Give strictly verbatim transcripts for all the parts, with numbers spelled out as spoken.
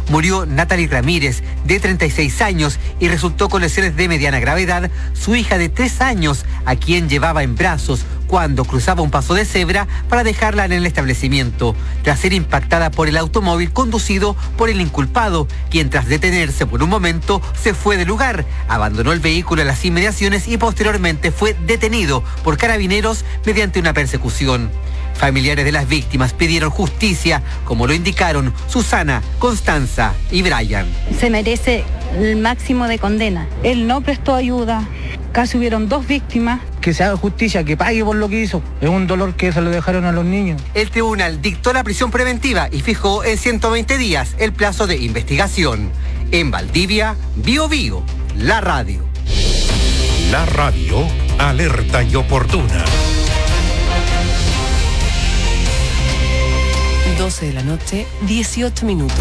murió Natalie Ramírez, de treinta y seis años, y resultó con lesiones de mediana gravedad su hija de tres años, a quien llevaba en brazos cuando cruzaba un paso de cebra para dejarla en el establecimiento, tras ser impactada por el automóvil conducido por el inculpado, quien tras detenerse por un momento se fue del lugar, abandonó el vehículo en las inmediaciones y posteriormente fue detenido por carabineros mediante una persecución. Familiares de las víctimas pidieron justicia, como lo indicaron Susana, Constanza y Brian. Se merece el máximo de condena. Él no prestó ayuda, casi hubieron dos víctimas. Que se haga justicia, que pague por lo que hizo. Es un dolor que se lo dejaron a los niños. El tribunal dictó la prisión preventiva y fijó en ciento veinte días el plazo de investigación. En Valdivia, Bio Bio, la radio. La radio, alerta y oportuna. doce de la noche, dieciocho minutos.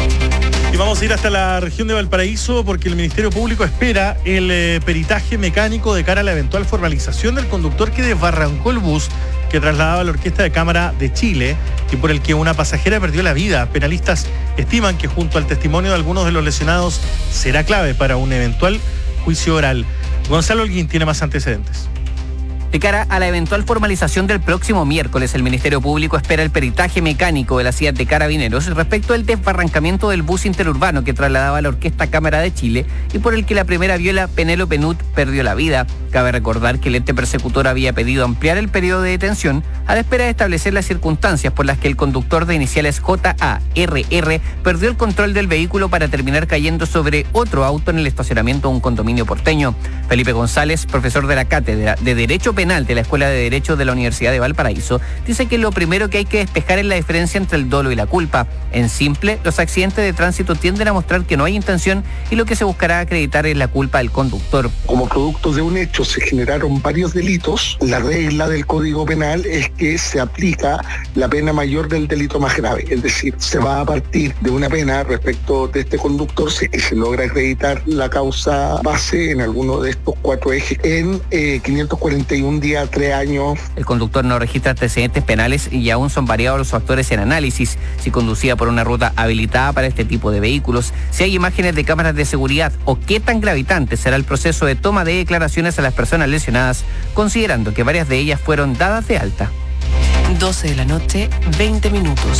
Y vamos a ir hasta la región de Valparaíso porque el Ministerio Público espera el eh, peritaje mecánico de cara a la eventual formalización del conductor que desbarrancó el bus que trasladaba a la Orquesta de Cámara de Chile y por el que una pasajera perdió la vida. Penalistas estiman que junto al testimonio de algunos de los lesionados será clave para un eventual juicio oral. Gonzalo Holguín tiene más antecedentes. De cara a la eventual formalización del próximo miércoles, el Ministerio Público espera el peritaje mecánico de la C I A de Carabineros respecto al desbarrancamiento del bus interurbano que trasladaba a la Orquesta Cámara de Chile y por el que la primera viola Penélope Nut perdió la vida. Cabe recordar que el ente persecutor había pedido ampliar el periodo de detención a la espera de establecer las circunstancias por las que el conductor de iniciales J A R R perdió el control del vehículo para terminar cayendo sobre otro auto en el estacionamiento de un condominio porteño. Felipe González, profesor de la Cátedra de Derecho Penal de la Escuela de Derecho de la Universidad de Valparaíso, dice que lo primero que hay que despejar es la diferencia entre el dolo y la culpa. En simple, los accidentes de tránsito tienden a mostrar que no hay intención y lo que se buscará acreditar es la culpa del conductor. Como producto de un hecho se generaron varios delitos. La regla del Código Penal es que se aplica la pena mayor del delito más grave, es decir, se va a partir de una pena respecto de este conductor si es que se logra acreditar la causa base en alguno de estos cuatro ejes en eh, quinientos cuarenta y un días, tres años. El conductor no registra antecedentes penales y aún son variados los factores en análisis: si conducía por una ruta habilitada para este tipo de vehículos, si hay imágenes de cámaras de seguridad o qué tan gravitante será el proceso de toma de declaraciones a las personas lesionadas, considerando que varias de ellas fueron dadas de alta. doce de la noche, veinte minutos.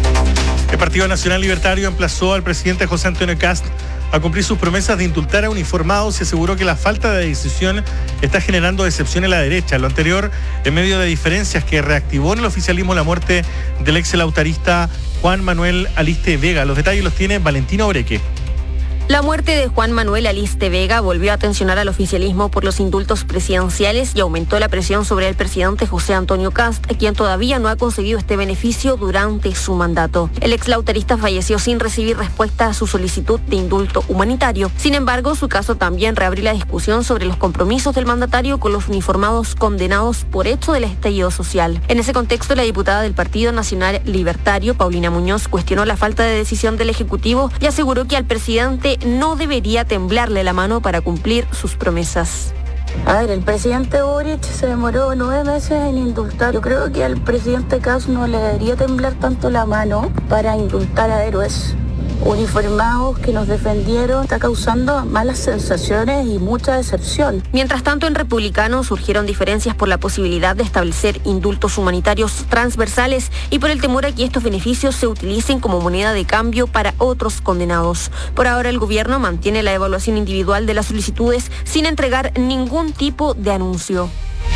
El Partido Nacional Libertario emplazó al presidente José Antonio Kast a cumplir sus promesas de indultar a uniformados y aseguró que la falta de decisión está generando decepción en la derecha. Lo anterior en medio de diferencias que reactivó en el oficialismo la muerte del ex lautarista Juan Manuel Aliste Vega. Los detalles los tiene Valentina Oreque. La muerte de Juan Manuel Aliste Vega volvió a tensionar al oficialismo por los indultos presidenciales y aumentó la presión sobre el presidente José Antonio Kast, quien todavía no ha conseguido este beneficio durante su mandato. El exlautarista falleció sin recibir respuesta a su solicitud de indulto humanitario. Sin embargo, su caso también reabrió la discusión sobre los compromisos del mandatario con los uniformados condenados por hecho del estallido social. En ese contexto, la diputada del Partido Nacional Libertario, Paulina Muñoz, cuestionó la falta de decisión del Ejecutivo y aseguró que al presidente no debería temblarle la mano para cumplir sus promesas. A ver, el presidente Boric se demoró nueve meses en indultar. Yo creo que al presidente Kast no le debería temblar tanto la mano para indultar a héroes uniformados que nos defendieron. Está causando malas sensaciones y mucha decepción. Mientras tanto, en Republicanos surgieron diferencias por la posibilidad de establecer indultos humanitarios transversales y por el temor a que estos beneficios se utilicen como moneda de cambio para otros condenados. Por ahora, el gobierno mantiene la evaluación individual de las solicitudes sin entregar ningún tipo de anuncio.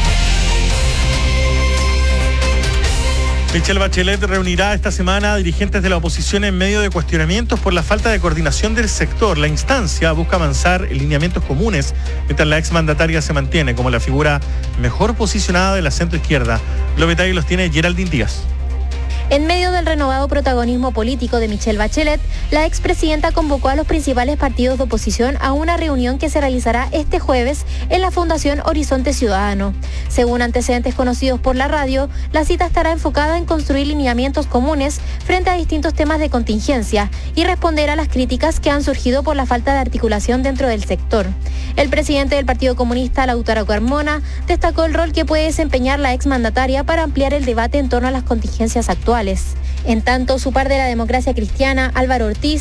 Michelle Bachelet reunirá esta semana a dirigentes de la oposición en medio de cuestionamientos por la falta de coordinación del sector. La instancia busca avanzar en lineamientos comunes, mientras la exmandataria se mantiene como la figura mejor posicionada de la centroizquierda. Los detalles los tiene Geraldine Díaz. En medio del renovado protagonismo político de Michelle Bachelet, la expresidenta convocó a los principales partidos de oposición a una reunión que se realizará este jueves en la Fundación Horizonte Ciudadano. Según antecedentes conocidos por la radio, la cita estará enfocada en construir lineamientos comunes frente a distintos temas de contingencia y responder a las críticas que han surgido por la falta de articulación dentro del sector. El presidente del Partido Comunista, Lautaro Carmona, destacó el rol que puede desempeñar la exmandataria para ampliar el debate en torno a las contingencias actuales. En tanto, su par de la Democracia Cristiana, Álvaro Ortiz,